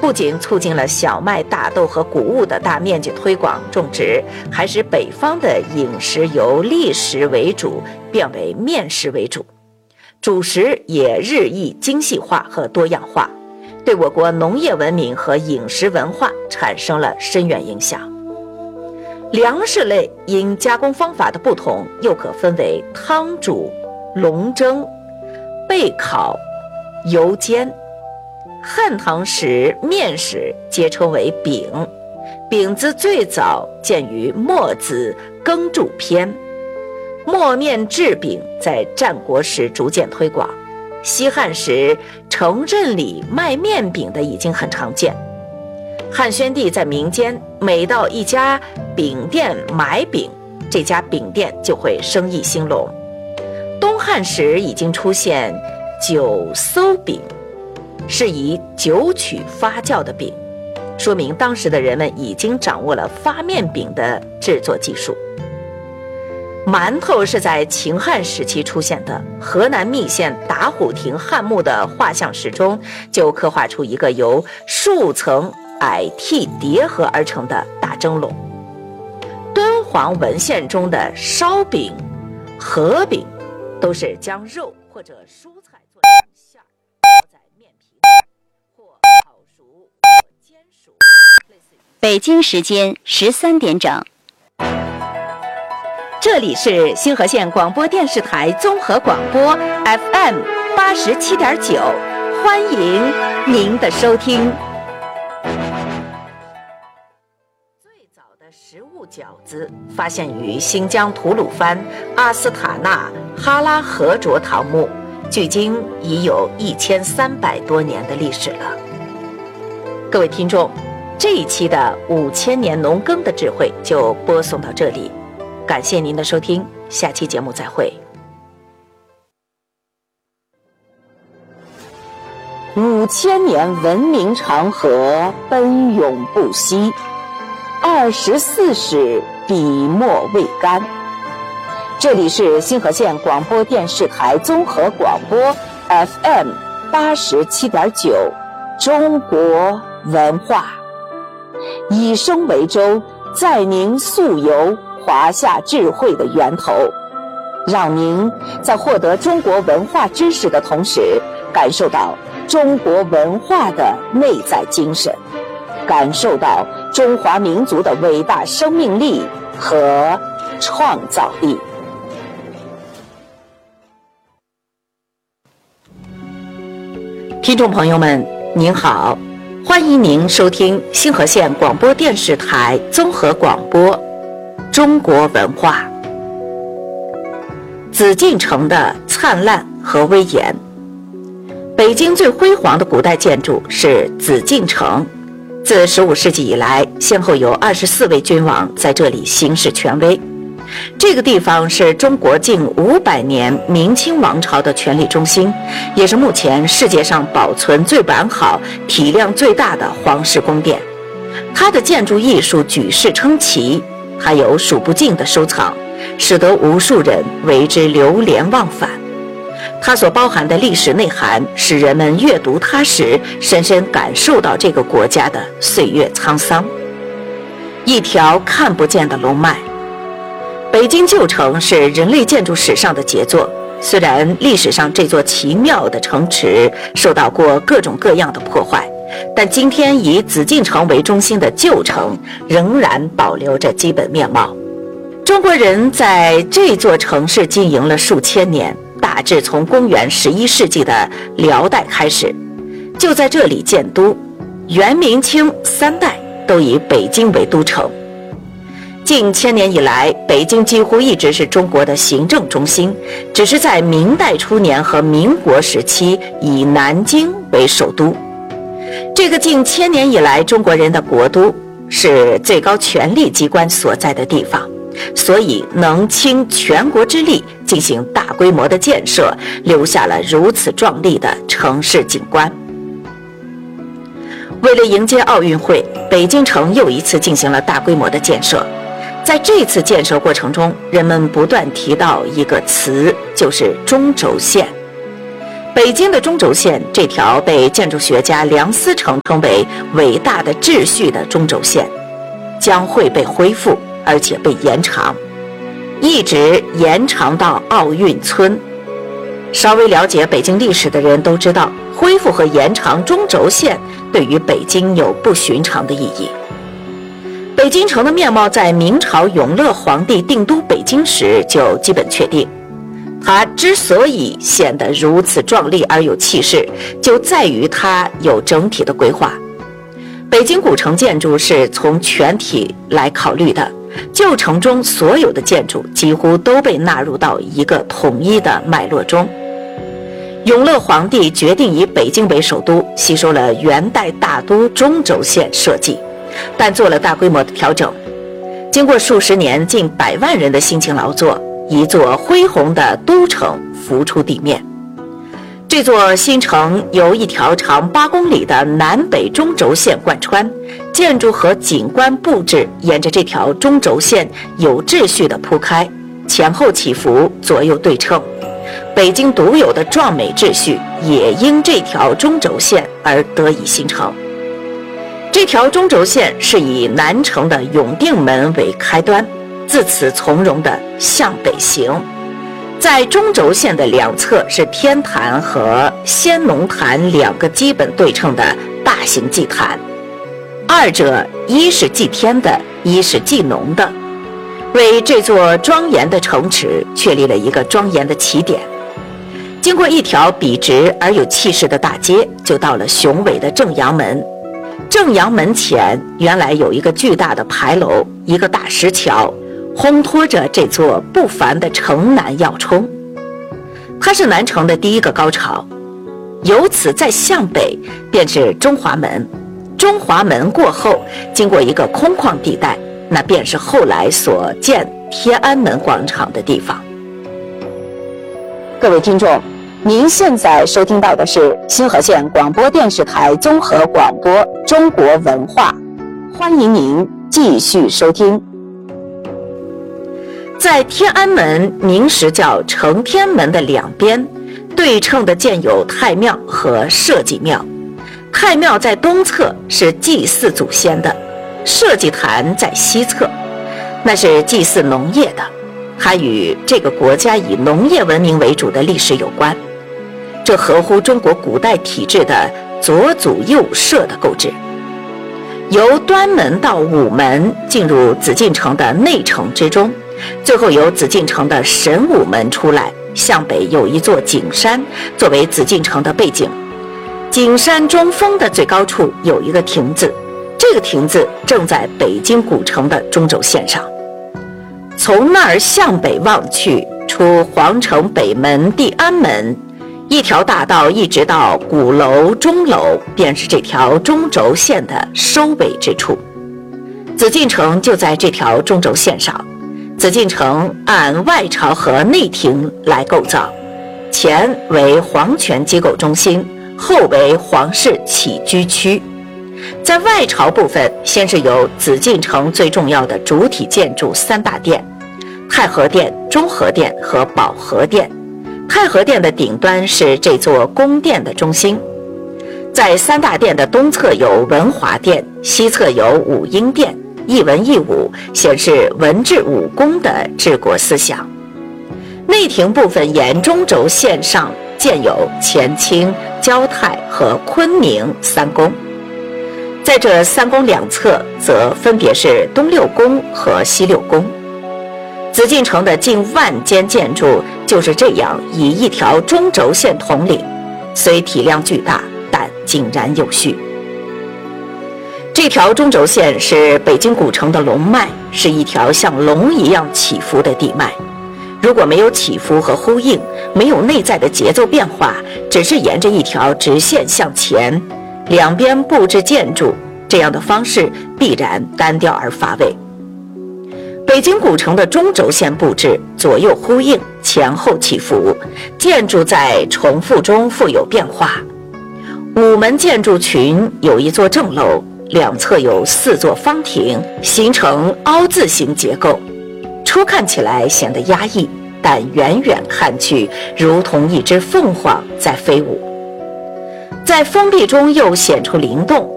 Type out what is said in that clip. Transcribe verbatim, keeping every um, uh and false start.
不仅促进了小麦、大豆和谷物的大面积推广种植，还使北方的饮食由砾食为主变为面食为主，主食也日益精细化和多样化，对我国农业文明和饮食文化产生了深远影响。粮食类因加工方法的不同，又可分为汤煮、笼蒸、焙烤、油煎。汉唐时面食皆称为饼，饼子最早见于墨子耕著篇。磨面制饼在战国时逐渐推广，西汉时城镇里卖面饼的已经很常见。汉宣帝在民间每到一家饼店买饼，这家饼店就会生意兴隆。东汉时已经出现酒馊饼，是以酒曲发酵的饼，说明当时的人们已经掌握了发面饼的制作技术。馒头是在秦汉时期出现的，河南密县打虎亭汉墓的画像石中就刻画出一个由数层矮屉叠合而成的大蒸笼。敦煌文献中的烧饼、河饼都是将肉或者蔬菜做成馅儿，包在面皮或烤熟或煎熟。 北京时间十三点整。 这里是星河县广播电视台综合广播 F M 八十七点九，欢迎您的收听。最早的食物饺子发现于新疆吐鲁番阿斯塔纳哈拉河卓陶墓，距今已有一千三百多年的历史了。各位听众，这一期的五千年农耕的智慧就播送到这里。感谢您的收听，下期节目再会。五千年文明长河奔涌不息，二十四史笔墨未干。这里是星河县广播电视台综合广播 F M 八十七点九，中国文化，以声为舟，载您溯游华夏智慧的源头，让您在获得中国文化知识的同时，感受到中国文化的内在精神，感受到中华民族的伟大生命力和创造力。听众朋友们，您好，欢迎您收听星河县广播电视台综合广播中国文化。紫禁城的灿烂和威严。北京最辉煌的古代建筑是紫禁城，自十五世纪以来，先后有二十四位君王在这里行使权威。这个地方是中国近五百年明清王朝的权力中心，也是目前世界上保存最完好、体量最大的皇室宫殿。它的建筑艺术举世称奇，还有数不尽的收藏，使得无数人为之流连忘返。它所包含的历史内涵，使人们阅读它时，深深感受到这个国家的岁月沧桑。一条看不见的龙脉。北京旧城是人类建筑史上的杰作，虽然历史上这座奇妙的城池受到过各种各样的破坏，但今天以紫禁城为中心的旧城仍然保留着基本面貌。中国人在这座城市经营了数千年，大致从公元十一世纪的辽代开始，就在这里建都，元明清三代都以北京为都城。近千年以来，北京几乎一直是中国的行政中心，只是在明代初年和民国时期以南京为首都。这个近千年以来中国人的国都，是最高权力机关所在的地方，所以能倾全国之力进行大规模的建设，留下了如此壮丽的城市景观。为了迎接奥运会，北京城又一次进行了大规模的建设。在这次建设过程中，人们不断提到一个词，就是中轴线。 北京的中轴线这条被建筑学家梁思成称为伟大的秩序的中轴线，将会被恢复，而且被延长，一直延长到奥运村。稍微了解北京历史的人都知道，恢复和延长中轴线对于北京有不寻常的意义。北京城的面貌在明朝永乐皇帝定都北京时就基本确定，它之所以显得如此壮丽而有气势，就在于它有整体的规划。北京古城建筑是从全体来考虑的，旧城中所有的建筑几乎都被纳入到一个统一的脉络中。永乐皇帝决定以北京为首都，吸收了元代大都中轴线设计，但做了大规模的调整。经过数十年近百万人的辛勤劳作，一座恢宏的都城浮出地面。这座新城由一条长八公里的南北中轴线贯穿，建筑和景观布置沿着这条中轴线有秩序地铺开，前后起伏，左右对称。北京独有的壮美秩序也因这条中轴线而得以形成。这条中轴线是以南城的永定门为开端，自此从容地向北行。在中轴线的两侧是天坛和先农坛两个基本对称的大型祭坛，二者一是祭天的，一是祭农的，为这座庄严的城池确立了一个庄严的起点。经过一条笔直而有气势的大街，就到了雄伟的正阳门。正阳门前原来有一个巨大的牌楼，一个大石桥，烘托着这座不凡的城南要冲。它是南城的第一个高潮，由此再向北便是中华门。中华门过后，经过一个空旷地带，那便是后来所建天安门广场的地方。各位听众，您现在收听到的是新河县广播电视台综合广播中国文化，欢迎您继续收听。在天安门明时叫承天门的两边，对称的建有太庙和社稷庙。太庙在东侧，是祭祀祖先的；社稷坛在西侧，那是祭祀农业的。它与这个国家以农业文明为主的历史有关，这合乎中国古代体制的左祖右社的构置。由端门到午门进入紫禁城的内城之中，最后由紫禁城的神武门出来，向北有一座景山作为紫禁城的背景。景山中峰的最高处有一个亭子，这个亭子正在北京古城的中轴线上。从那儿向北望去，出皇城北门地安门，一条大道一直到鼓楼钟楼，便是这条中轴线的收尾之处。紫禁城就在这条中轴线上。紫禁城按外朝和内廷来构造，前为皇权机构中心，后为皇室起居区。在外朝部分，先是有紫禁城最重要的主体建筑三大殿：太和殿、中和殿和保和殿。太和殿的顶端是这座宫殿的中心。在三大殿的东侧有文华殿，西侧有武英殿，一文一武，显示文治武功的治国思想。内廷部分沿中轴线上建有乾清、交泰和坤明三宫。在这三宫两侧则分别是东六宫和西六宫。紫禁城的近万间建筑就是这样以一条中轴线统领，虽体量巨大，但井然有序。这条中轴线是北京古城的龙脉，是一条像龙一样起伏的地脉。如果没有起伏和呼应，没有内在的节奏变化，只是沿着一条直线向前，两边布置建筑，这样的方式必然单调而乏味。北京古城的中轴线布置左右呼应，前后起伏，建筑在重复中富有变化。午门建筑群有一座正楼，两侧有四座方亭，形成凹字形结构，初看起来显得压抑， 但远远看去如同一只凤凰在飞舞。在封闭中又显出灵动，